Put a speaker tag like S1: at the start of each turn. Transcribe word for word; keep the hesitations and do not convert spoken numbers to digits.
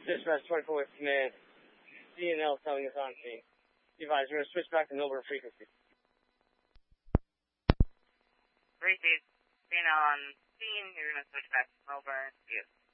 S1: Dispatch twenty-four with command. C N L telling us on scene. Be advised, we're going to switch back to Milburn frequency.
S2: Great, dude. C N L on scene. You're going to switch back to Milburn. Yes.